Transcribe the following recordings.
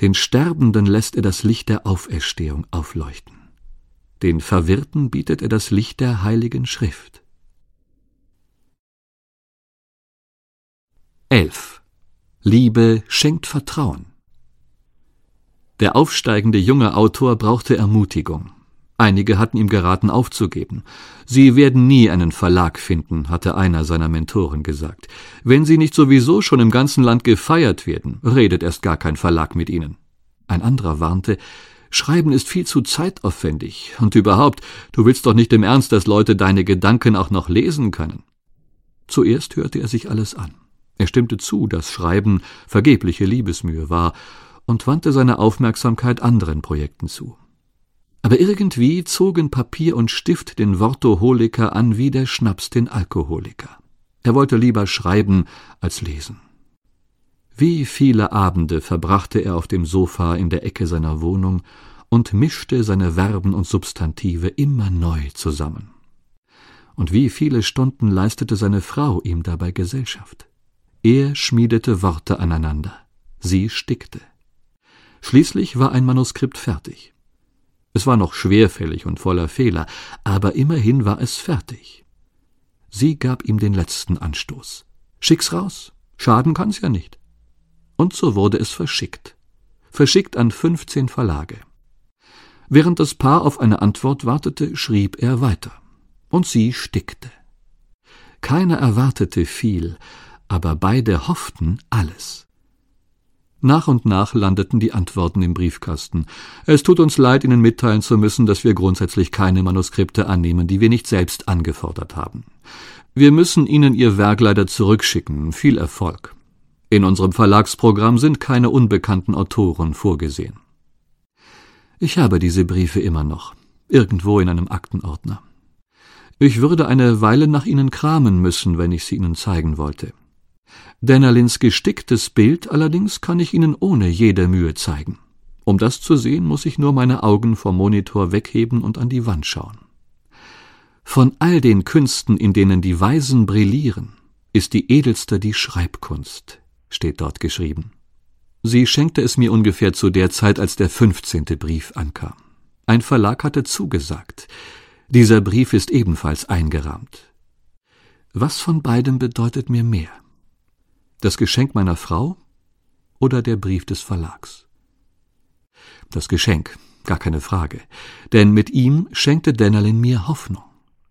Den Sterbenden lässt er das Licht der Auferstehung aufleuchten. Den Verwirrten bietet er das Licht der Heiligen Schrift. 11. Liebe schenkt Vertrauen. Der aufsteigende junge Autor brauchte Ermutigung. Einige hatten ihm geraten, aufzugeben. Sie werden nie einen Verlag finden, hatte einer seiner Mentoren gesagt. Wenn sie nicht sowieso schon im ganzen Land gefeiert werden, redet erst gar kein Verlag mit ihnen. Ein anderer warnte, Schreiben ist viel zu zeitaufwendig. Und überhaupt, du willst doch nicht im Ernst, dass Leute deine Gedanken auch noch lesen können. Zuerst hörte er sich alles an. Er stimmte zu, dass Schreiben vergebliche Liebesmühe war und wandte seine Aufmerksamkeit anderen Projekten zu. Aber irgendwie zogen Papier und Stift den Wortoholiker an wie der Schnaps den Alkoholiker. Er wollte lieber schreiben als lesen. Wie viele Abende verbrachte er auf dem Sofa in der Ecke seiner Wohnung und mischte seine Verben und Substantive immer neu zusammen. Und wie viele Stunden leistete seine Frau ihm dabei Gesellschaft. Er schmiedete Worte aneinander, sie stickte. Schließlich war ein Manuskript fertig. Es war noch schwerfällig und voller Fehler, aber immerhin war es fertig. Sie gab ihm den letzten Anstoß. Schick's raus, schaden kann's ja nicht. Und so wurde es verschickt. Verschickt an 15 Verlage. Während das Paar auf eine Antwort wartete, schrieb er weiter. Und sie stickte. Keiner erwartete viel, aber beide hofften alles. Nach und nach landeten die Antworten im Briefkasten. Es tut uns leid, Ihnen mitteilen zu müssen, dass wir grundsätzlich keine Manuskripte annehmen, die wir nicht selbst angefordert haben. Wir müssen Ihnen Ihr Werk leider zurückschicken. Viel Erfolg. In unserem Verlagsprogramm sind keine unbekannten Autoren vorgesehen. Ich habe diese Briefe immer noch, irgendwo in einem Aktenordner. Ich würde eine Weile nach ihnen kramen müssen, wenn ich sie Ihnen zeigen wollte. Dennerlins gesticktes Bild allerdings kann ich Ihnen ohne jede Mühe zeigen. Um das zu sehen, muss ich nur meine Augen vom Monitor wegheben und an die Wand schauen. Von all den Künsten, in denen die Weisen brillieren, ist die edelste die Schreibkunst, steht dort geschrieben. Sie schenkte es mir ungefähr zu der Zeit, als der 15. Brief ankam. Ein Verlag hatte zugesagt. Dieser Brief ist ebenfalls eingerahmt. Was von beidem bedeutet mir mehr? Das Geschenk meiner Frau oder der Brief des Verlags? Das Geschenk, gar keine Frage, denn mit ihm schenkte Dennerlin mir Hoffnung.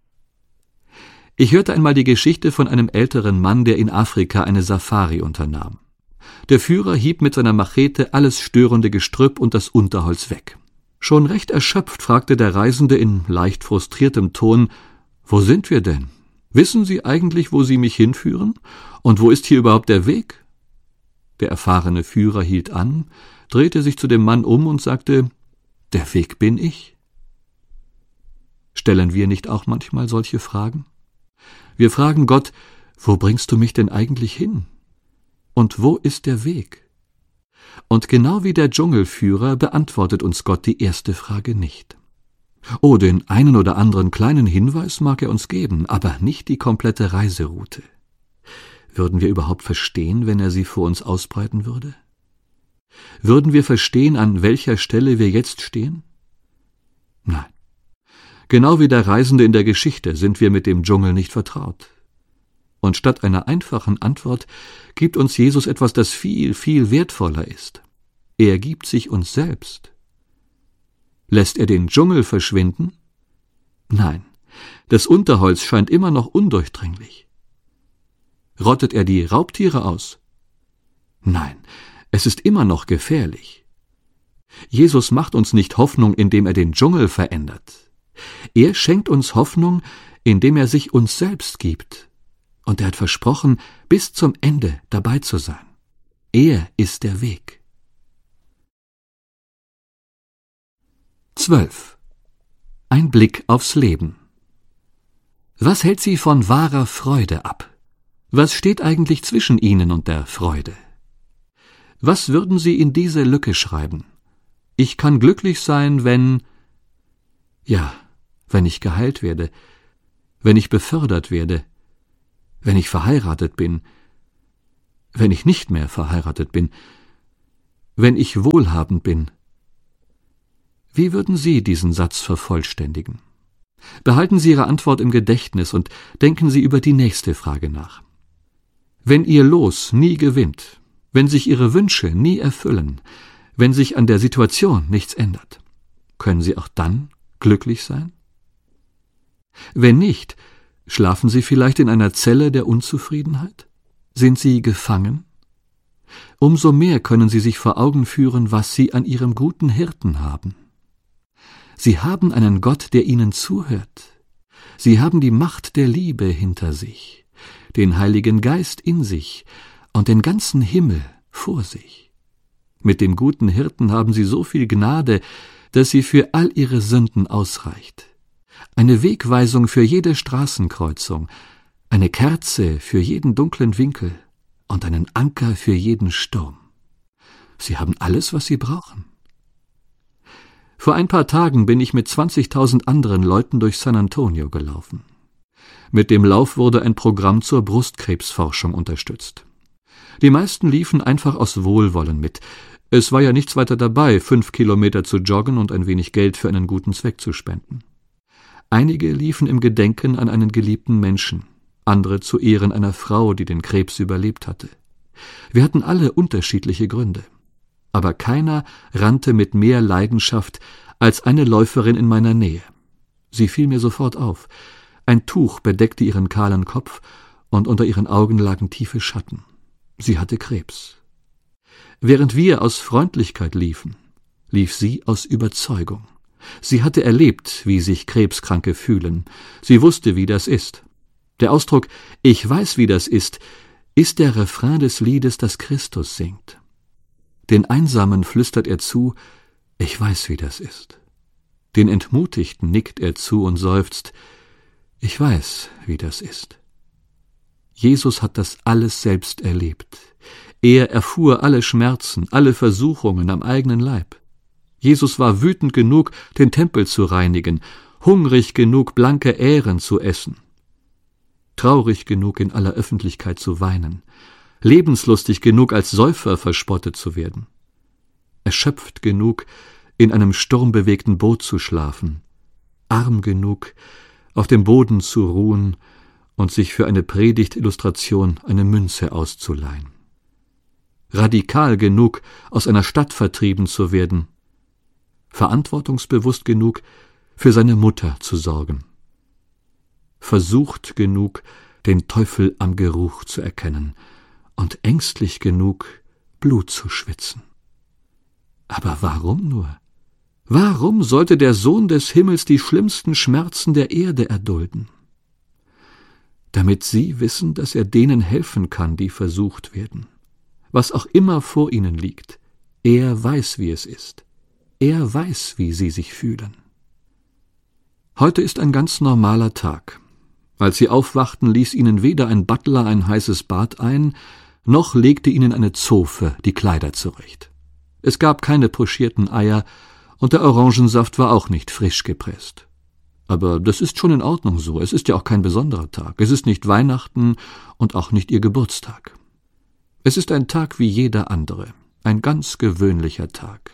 Ich hörte einmal die Geschichte von einem älteren Mann, der in Afrika eine Safari unternahm. Der Führer hieb mit seiner Machete alles störende Gestrüpp und das Unterholz weg. Schon recht erschöpft fragte der Reisende in leicht frustriertem Ton, »Wo sind wir denn? Wissen Sie eigentlich, wo Sie mich hinführen? Und wo ist hier überhaupt der Weg?« Der erfahrene Führer hielt an, drehte sich zu dem Mann um und sagte, »Der Weg bin ich.« Stellen wir nicht auch manchmal solche Fragen? Wir fragen Gott, wo bringst du mich denn eigentlich hin? Und wo ist der Weg? Und genau wie der Dschungelführer beantwortet uns Gott die erste Frage nicht. Oh, den einen oder anderen kleinen Hinweis mag er uns geben, aber nicht die komplette Reiseroute. Würden wir überhaupt verstehen, wenn er sie vor uns ausbreiten würde? Würden wir verstehen, an welcher Stelle wir jetzt stehen? Nein. Genau wie der Reisende in der Geschichte sind wir mit dem Dschungel nicht vertraut. Und statt einer einfachen Antwort gibt uns Jesus etwas, das viel, viel wertvoller ist. Er gibt sich uns selbst. Lässt er den Dschungel verschwinden? Nein, das Unterholz scheint immer noch undurchdringlich. Rottet er die Raubtiere aus? Nein, es ist immer noch gefährlich. Jesus macht uns nicht Hoffnung, indem er den Dschungel verändert. Er schenkt uns Hoffnung, indem er sich uns selbst gibt. Und er hat versprochen, bis zum Ende dabei zu sein. Er ist der Weg. 12. Ein Blick aufs Leben. Was hält Sie von wahrer Freude ab? Was steht eigentlich zwischen Ihnen und der Freude? Was würden Sie in diese Lücke schreiben? Ich kann glücklich sein, wenn ich geheilt werde, wenn ich befördert werde, wenn ich verheiratet bin, wenn ich nicht mehr verheiratet bin, wenn ich wohlhabend bin. Wie würden Sie diesen Satz vervollständigen? Behalten Sie Ihre Antwort im Gedächtnis und denken Sie über die nächste Frage nach. Wenn Ihr Los nie gewinnt, wenn sich Ihre Wünsche nie erfüllen, wenn sich an der Situation nichts ändert, können Sie auch dann glücklich sein? Wenn nicht, schlafen Sie vielleicht in einer Zelle der Unzufriedenheit? Sind Sie gefangen? Umso mehr können Sie sich vor Augen führen, was Sie an Ihrem guten Hirten haben. Sie haben einen Gott, der Ihnen zuhört. Sie haben die Macht der Liebe hinter sich, den Heiligen Geist in sich und den ganzen Himmel vor sich. Mit dem guten Hirten haben Sie so viel Gnade, dass sie für all Ihre Sünden ausreicht. Eine Wegweisung für jede Straßenkreuzung, eine Kerze für jeden dunklen Winkel und einen Anker für jeden Sturm. Sie haben alles, was Sie brauchen. Vor ein paar Tagen bin ich mit 20.000 anderen Leuten durch San Antonio gelaufen. Mit dem Lauf wurde ein Programm zur Brustkrebsforschung unterstützt. Die meisten liefen einfach aus Wohlwollen mit. Es war ja nichts weiter dabei, 5 Kilometer zu joggen und ein wenig Geld für einen guten Zweck zu spenden. Einige liefen im Gedenken an einen geliebten Menschen, andere zu Ehren einer Frau, die den Krebs überlebt hatte. Wir hatten alle unterschiedliche Gründe. Aber keiner rannte mit mehr Leidenschaft als eine Läuferin in meiner Nähe. Sie fiel mir sofort auf. Ein Tuch bedeckte ihren kahlen Kopf, und unter ihren Augen lagen tiefe Schatten. Sie hatte Krebs. Während wir aus Freundlichkeit liefen, lief sie aus Überzeugung. Sie hatte erlebt, wie sich Krebskranke fühlen. Sie wusste, wie das ist. Der Ausdruck »Ich weiß, wie das ist« ist der Refrain des Liedes, das Christus singt. Den Einsamen flüstert er zu, »Ich weiß, wie das ist«. Den Entmutigten nickt er zu und seufzt, »Ich weiß, wie das ist«. Jesus hat das alles selbst erlebt. Er erfuhr alle Schmerzen, alle Versuchungen am eigenen Leib. Jesus war wütend genug, den Tempel zu reinigen, hungrig genug, blanke Ähren zu essen, traurig genug, in aller Öffentlichkeit zu weinen, lebenslustig genug, als Säufer verspottet zu werden, erschöpft genug, in einem sturmbewegten Boot zu schlafen, arm genug, auf dem Boden zu ruhen und sich für eine Predigtillustration eine Münze auszuleihen, radikal genug, aus einer Stadt vertrieben zu werden, verantwortungsbewusst genug, für seine Mutter zu sorgen, versucht genug, den Teufel am Geruch zu erkennen und ängstlich genug, Blut zu schwitzen. Aber warum nur? Warum sollte der Sohn des Himmels die schlimmsten Schmerzen der Erde erdulden? Damit Sie wissen, dass er denen helfen kann, die versucht werden. Was auch immer vor ihnen liegt, er weiß, wie es ist. Er weiß, wie Sie sich fühlen. Heute ist ein ganz normaler Tag. Als Sie aufwachten, ließ Ihnen weder ein Butler ein heißes Bad ein, noch legte Ihnen eine Zofe die Kleider zurecht. Es gab keine pochierten Eier, und der Orangensaft war auch nicht frisch gepresst. Aber das ist schon in Ordnung so, es ist ja auch kein besonderer Tag, es ist nicht Weihnachten und auch nicht Ihr Geburtstag. Es ist ein Tag wie jeder andere, ein ganz gewöhnlicher Tag.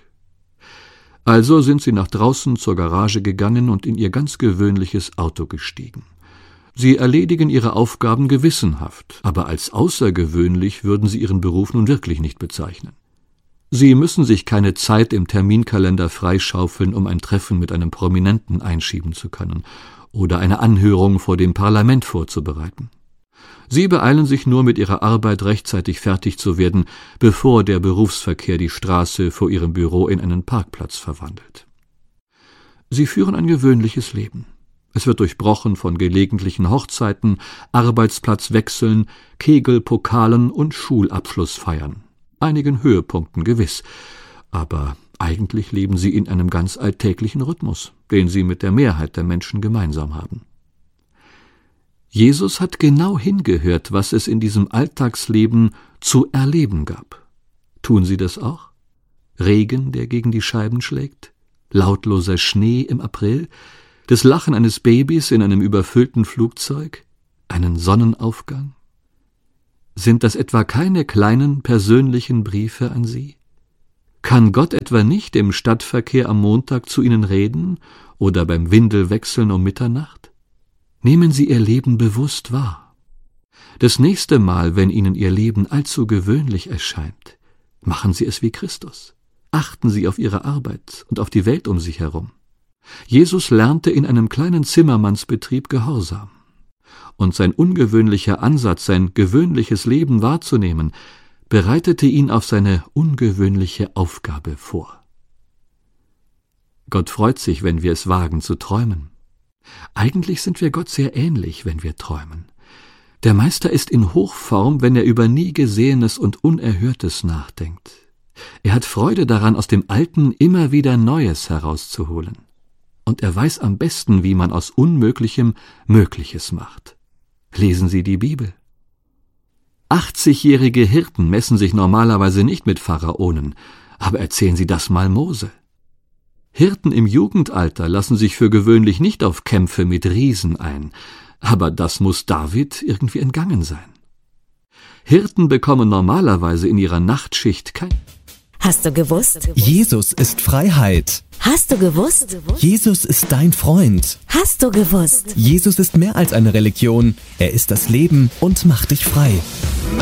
Also sind Sie nach draußen zur Garage gegangen und in Ihr ganz gewöhnliches Auto gestiegen. Sie erledigen Ihre Aufgaben gewissenhaft, aber als außergewöhnlich würden Sie Ihren Beruf nun wirklich nicht bezeichnen. Sie müssen sich keine Zeit im Terminkalender freischaufeln, um ein Treffen mit einem Prominenten einschieben zu können oder eine Anhörung vor dem Parlament vorzubereiten. Sie beeilen sich nur, mit ihrer Arbeit rechtzeitig fertig zu werden, bevor der Berufsverkehr die Straße vor Ihrem Büro in einen Parkplatz verwandelt. Sie führen ein gewöhnliches Leben. Es wird durchbrochen von gelegentlichen Hochzeiten, Arbeitsplatzwechseln, Kegelpokalen und Schulabschlussfeiern. Einigen Höhepunkten gewiss, aber eigentlich leben Sie in einem ganz alltäglichen Rhythmus, den Sie mit der Mehrheit der Menschen gemeinsam haben. Jesus hat genau hingehört, was es in diesem Alltagsleben zu erleben gab. Tun Sie das auch? Regen, der gegen die Scheiben schlägt? Lautloser Schnee im April? Das Lachen eines Babys in einem überfüllten Flugzeug? Einen Sonnenaufgang? Sind das etwa keine kleinen persönlichen Briefe an Sie? Kann Gott etwa nicht im Stadtverkehr am Montag zu Ihnen reden oder beim Windelwechseln um Mitternacht? Nehmen Sie Ihr Leben bewusst wahr. Das nächste Mal, wenn Ihnen Ihr Leben allzu gewöhnlich erscheint, machen Sie es wie Christus. Achten Sie auf Ihre Arbeit und auf die Welt um sich herum. Jesus lernte in einem kleinen Zimmermannsbetrieb Gehorsam. Und sein ungewöhnlicher Ansatz, sein gewöhnliches Leben wahrzunehmen, bereitete ihn auf seine ungewöhnliche Aufgabe vor. Gott freut sich, wenn wir es wagen zu träumen. Eigentlich sind wir Gott sehr ähnlich, wenn wir träumen. Der Meister ist in Hochform, wenn er über nie Gesehenes und Unerhörtes nachdenkt. Er hat Freude daran, aus dem Alten immer wieder Neues herauszuholen. Und er weiß am besten, wie man aus Unmöglichem Mögliches macht. Lesen Sie die Bibel. 80-jährige Hirten messen sich normalerweise nicht mit Pharaonen, aber erzählen Sie das mal Mose. Hirten im Jugendalter lassen sich für gewöhnlich nicht auf Kämpfe mit Riesen ein, aber das muss David irgendwie entgangen sein. Hirten bekommen normalerweise in ihrer Nachtschicht kein... Hast du gewusst? Jesus ist Freiheit. Hast du gewusst? Jesus ist dein Freund. Hast du gewusst? Jesus ist mehr als eine Religion. Er ist das Leben und macht dich frei.